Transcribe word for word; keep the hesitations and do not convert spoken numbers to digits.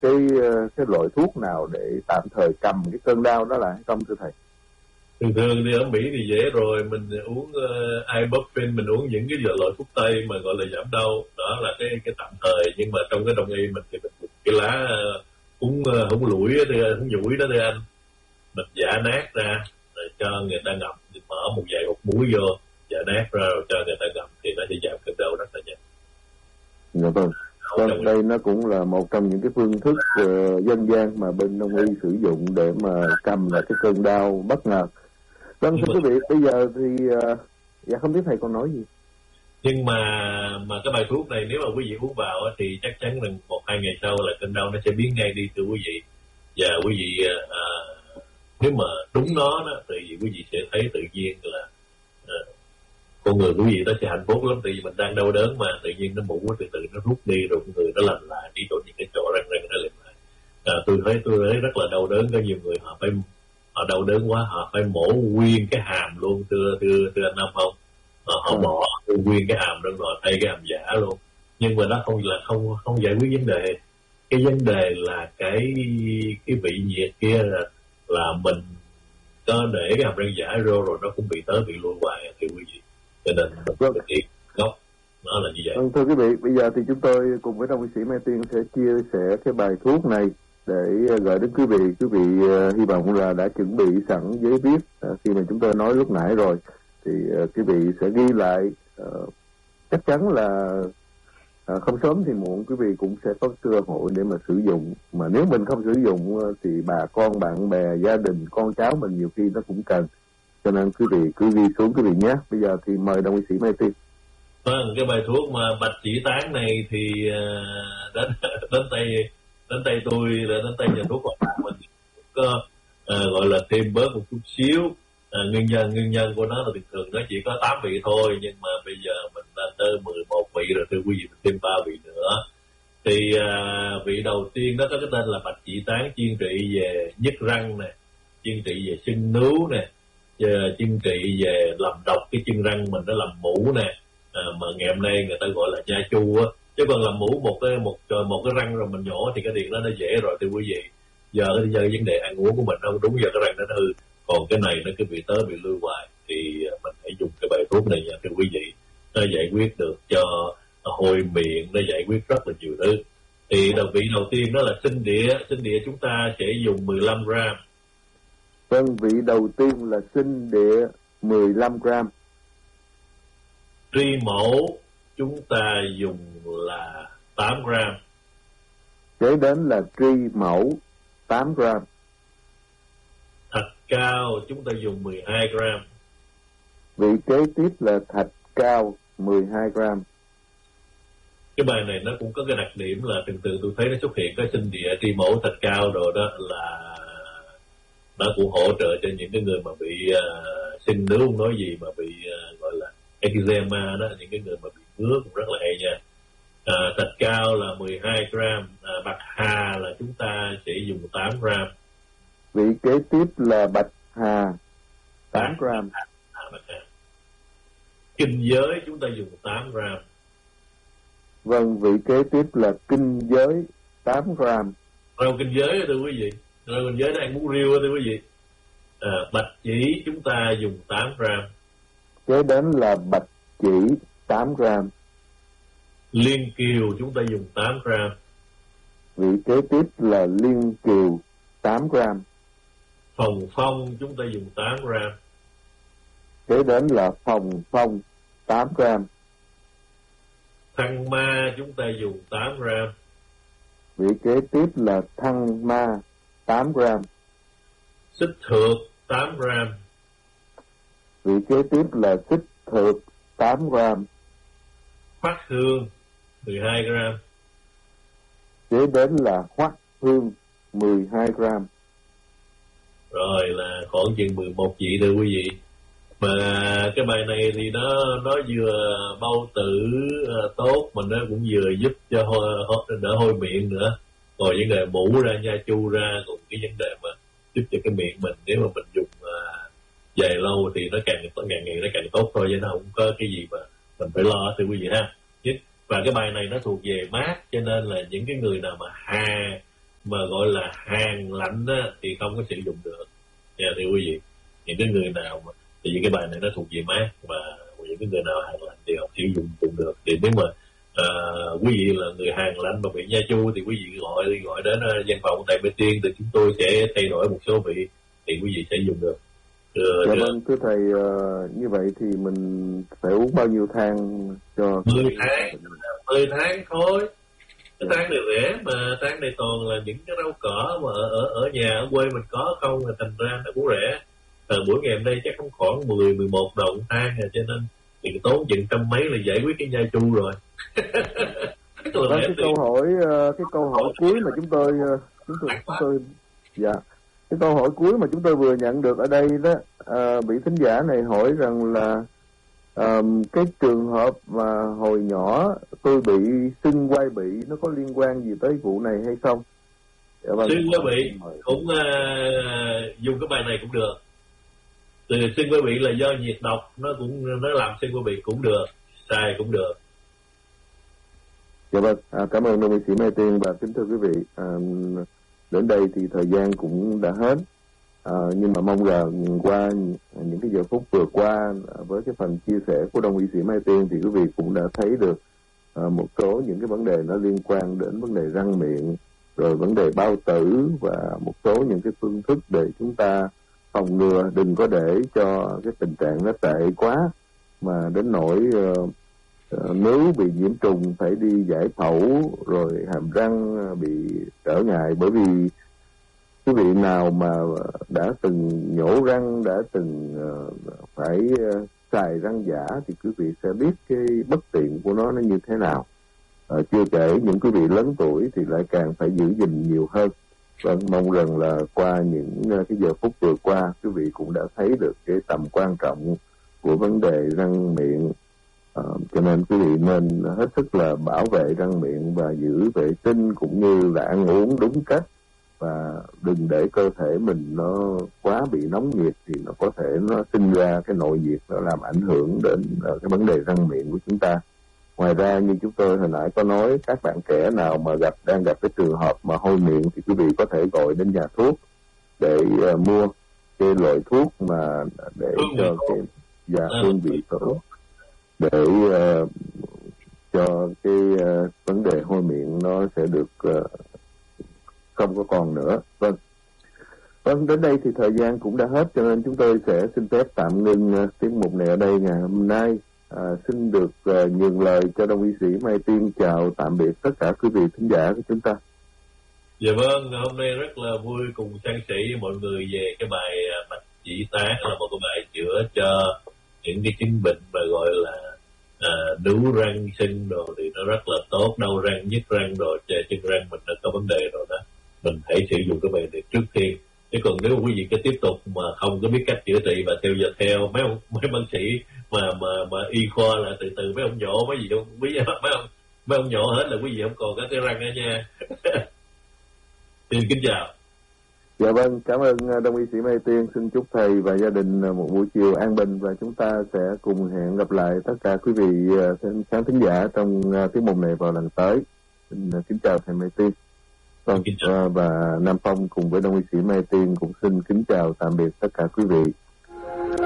cái cái loại thuốc nào để tạm thời cầm cái cơn đau đó lại hay không thưa thầy? Thường thường thì ở Mỹ thì dễ rồi, mình uống uh, ibuprofen, mình uống những cái loại thuốc tây mà gọi là giảm đau, đó là cái cái tạm thời. Nhưng mà trong cái đông y mình thì mình cái lá uh, húng uh, húng lủi đó, húng nhủi đó thưa anh, mình giã nát ra rồi cho người ta ngậm, mở một vài hột muối vô, giã nát ra rồi cho người ta ngậm thì nó sẽ giảm cơn đau rất là nhanh. Dạ vâng. Vâng, đây nó cũng là một trong những cái phương thức uh, dân gian mà bên đông y sử dụng để mà cầm lại cái cơn đau bất ngờ. Vâng, thưa quý vị, bây giờ thì uh, dạ không biết thầy còn nói gì. Nhưng mà mà cái bài thuốc này nếu mà quý vị uống vào thì chắc chắn là một hai ngày sau là cơn đau nó sẽ biến ngay đi thưa quý vị. Và quý vị uh, nếu mà đúng nó đó, thì quý vị sẽ thấy tự nhiên là uh, con người quý vị nó sẽ hạnh phúc lắm. Tại vì mình đang đau đớn mà tự nhiên nó mũ từ từ nó rút đi rồi người nó lành lại, chỉ chỗ những cái chỗ răng răng nó lành lại. À, tôi thấy tôi thấy rất là đau đớn, có nhiều người họ phải họ đau đớn quá họ phải mổ nguyên cái hàm luôn thưa thưa thưa anh Nam không? À, họ ừ. mổ nguyên cái hàm luôn rồi thay cái hàm giả luôn. Nhưng mà nó không là không không giải quyết vấn đề. Cái vấn đề là cái cái vị nhiệt kia là, là mình có để cái hàm răng giả vô rồi nó cũng bị tới bị lui hoài thì quý vị. Cho nên mình phải đi gốc nó là như vậy. Vâng, thưa quý vị, bây giờ thì chúng tôi cùng với đồng y sĩ Mai Tiên sẽ chia sẻ cái bài thuốc này để gửi đến quý vị. Quý vị uh, hy vọng là đã chuẩn bị sẵn giấy viết uh, khi mà chúng tôi nói lúc nãy rồi thì uh, quý vị sẽ ghi lại. Uh, chắc chắn là uh, không sớm thì muộn quý vị cũng sẽ có cơ hội để mà sử dụng. Mà nếu mình không sử dụng uh, thì bà con, bạn bè, gia đình, con cháu mình nhiều khi nó cũng cần. Cho nên quý vị cứ ghi xuống quý vị nhé. Bây giờ thì mời đồng y sĩ Mai Tiên. Vâng, cái bài thuốc mà bạch chỉ tán này thì uh, đến đến tay đến tay tôi là đến tay nhà thuốc của mình có uh, gọi là thêm bớt một chút xíu. Uh, nguyên nhân nguyên nhân của nó là bình thường nó chỉ có tám vị thôi, nhưng mà bây giờ mình lên tới mười một vị rồi, thưa quý vị, mình thêm ba vị nữa. Thì uh, vị đầu tiên đó có cái tên là bạch chỉ tán, chuyên trị về nhức răng nè, chuyên trị về sưng nướu nè, chuyên trị về làm độc cái chân răng mình, nó làm mũ nè. À, mà ngày hôm nay người ta gọi là nha chu á, chứ còn làm mũ một cái một một cái răng rồi mình nhổ thì cái điện đó nó dễ rồi thưa quý vị. Giờ giờ vấn đề ăn uống của mình không đúng, giờ cái răng nó hư, còn cái này nó cứ bị tới bị lưu hoài thì mình hãy dùng cái bài thuốc này nha thưa quý vị. Nó giải quyết được cho hôi miệng, nó giải quyết rất là nhiều thứ. Thì đầu vị đầu tiên đó là sinh địa. Sinh địa chúng ta sẽ dùng mười lăm gram. Vâng, vị đầu tiên là sinh địa mười lăm gram. Tri mẫu chúng ta dùng là tám gram. Kế đến là tri mẫu tám gram. Thạch cao chúng ta dùng mười hai gram. Vị kế tiếp là thạch cao mười hai gram. Cái bài này nó cũng có cái đặc điểm là từng từ tôi thấy nó xuất hiện cái sinh địa, tri mẫu, thạch cao rồi đó, là nó cũng hỗ trợ cho những cái người mà bị uh, sưng nướu, không nói gì, mà bị uh, gọi là eczema đó, những cái người mà bị ngứa cũng rất là hay nha. À, thạch cao là mười hai gram. À, bạc hà là chúng ta sẽ dùng tám gram. Vị kế tiếp là bạch hà tám gram. À, bạch hà. Kinh giới chúng ta dùng tám gram. Vâng, vị kế tiếp là kinh giới tám gram. Rau kinh giới thưa quý vị, rau kinh giới nó ăn bún riêu thưa quý vị. À, bạch chỉ chúng ta dùng tám gram. Kế đến là bạch chỉ tám gram. Liên kiều chúng ta dùng tám gram. Vị kế tiếp là liên kiều tám gram. Phòng phong chúng ta dùng tám gram. Kế đến là phòng phong tám gram. Thăng ma chúng ta dùng tám gram. Vị kế tiếp là thăng ma tám gram. Xích thược tám gram. Vị kế tiếp là xích thược tám gram. Hoắc hương mười hai gram. Kế đến là hoắc hương mười hai gram. Rồi là khoảng chừng mười một vị thưa quý vị. Mà cái bài này thì nó nó vừa bao tử uh, tốt, mà nó cũng vừa giúp cho hôi, đỡ hôi miệng nữa. Còn vấn đề mũ ra, nha chu ra, còn cái vấn đề mà giúp cho cái miệng mình nếu mà mình dùng uh, dài lâu thì nó càng càng ngày nó càng tốt thôi, chứ nó không có cái gì mà mình phải lo thưa quý vị ha. Và cái bài này nó thuộc về mát, cho nên là những cái người nào mà hà mà gọi là hàng lạnh á, thì không có sử dụng được nha thưa quý vị. Những cái người nào mà thì những cái bài này nó thuộc về mát, và những cái người nào hàng lạnh thì họ sử dụng dụng được. Thì nếu mà uh, quý vị là người hàng lạnh mà bị nha chu thì quý vị gọi gọi đến uh, văn phòng tại Bê Tiên, thì chúng tôi sẽ thay đổi một số vị thì quý vị sẽ dùng được. Uh, dạ vâng, thưa thầy, uh, như vậy thì mình phải uống bao nhiêu thang cho mười tháng mười tháng thôi. Cái than này rẻ mà, than này toàn là những cái rau cỏ mà ở ở ở nhà ở quê mình có không, là thành ra nó cũng rẻ. Thời buổi ngày hôm nay chắc không khoảng mười mười một đồng than rồi, cho nên thì tốn chừng trăm mấy là giải quyết cái nha chu rồi. Vâng, cái câu hỏi cái câu hỏi cuối mà chúng tôi chúng tôi chúng tôi dạ cái câu hỏi cuối mà chúng tôi vừa nhận được ở đây đó, à, vị thính giả này hỏi rằng là à, cái trường hợp mà hồi nhỏ tôi bị sưng quai bị nó có liên quan gì tới vụ này hay không? Dạ, vâng. Sưng quai bị cũng uh, dùng cái bài này cũng được. Từ sưng quai bị là do nhiệt độc, nó cũng nó làm sưng quai bị cũng được, xài cũng được. Dạ vâng, à, cảm ơn đồng sĩ Mai Tiên. Và kính thưa quý vị, à, đến đây thì thời gian cũng đã hết, à, nhưng mà mong rằng qua những cái giờ phút vừa qua với cái phần chia sẻ của đồng sĩ Mai Tiên thì quý vị cũng đã thấy được à, một số những cái vấn đề nó liên quan đến vấn đề răng miệng, rồi vấn đề bao tử và một số những cái phương thức để chúng ta phòng ngừa, đừng có để cho cái tình trạng nó tệ quá mà đến nỗi uh, uh, nếu bị nhiễm trùng phải đi giải phẫu, rồi hàm răng bị trở ngại. Bởi vì quý vị nào mà đã từng nhổ răng, đã từng uh, phải uh, xài răng giả thì quý vị sẽ biết cái bất tiện của nó nó như thế nào. Uh, chưa kể những quý vị lớn tuổi thì lại càng phải giữ gìn nhiều hơn. Vâng, mong rằng là qua những cái giờ phút vừa qua, quý vị cũng đã thấy được cái tầm quan trọng của vấn đề răng miệng. À, cho nên quý vị nên hết sức là bảo vệ răng miệng và giữ vệ sinh, cũng như là ăn uống đúng cách, và đừng để cơ thể mình nó quá bị nóng nhiệt thì nó có thể nó sinh ra cái nội nhiệt, nó làm ảnh hưởng đến cái vấn đề răng miệng của chúng ta. Ngoài ra, như chúng tôi hồi nãy có nói, các bạn trẻ nào mà gặp đang gặp cái trường hợp mà hôi miệng thì quý vị có thể gọi đến nhà thuốc để uh, mua cái loại thuốc mà để cho cái dạ hương vị tốt, để uh, cho cái uh, vấn đề hôi miệng nó sẽ được uh, không có còn nữa. Vâng. Vâng, đến đây thì thời gian cũng đã hết, cho nên chúng tôi sẽ xin phép tạm ngưng uh, tiết mục này ở đây ngày hôm nay. À, xin được uh, nhường lời cho đồng y sĩ Mai Tiên chào tạm biệt tất cả quý vị thính giả của chúng ta. Dạ vâng, hôm nay rất là vui cùng san sẻ với mọi người về cái bài uh, bạch chỉ tán, là một cái bài chữa cho những cái chứng bệnh mà gọi là uh, đú răng sưng đồ, thì nó rất là tốt. Đau răng, nhức răng rồi, chân răng mình đã có vấn đề rồi đó, mình hãy sử dụng cái bài này trước tiên. Chứ còn nếu quý vị cứ tiếp tục mà không có biết cách chữa trị và theo giờ theo mấy ông mấy bác sĩ mà mà mà y khoa là từ từ mấy ông nhổ mấy gì đâu mấy mấy ông mấy ông nhổ hết là quý vị không còn các cái răng nữa nha. Xin kính chào. Dạ vâng, cảm ơn đồng y sĩ Mai Tiên. Xin chúc thầy và gia đình một buổi chiều an bình, và chúng ta sẽ cùng hẹn gặp lại tất cả quý vị khán thính giả trong tiết mục này vào lần tới. Xin kính chào thầy Mai Tiên. Vâng, và Nam Phong cùng với đồng y sĩ Mai Tiên cũng xin kính chào tạm biệt tất cả quý vị.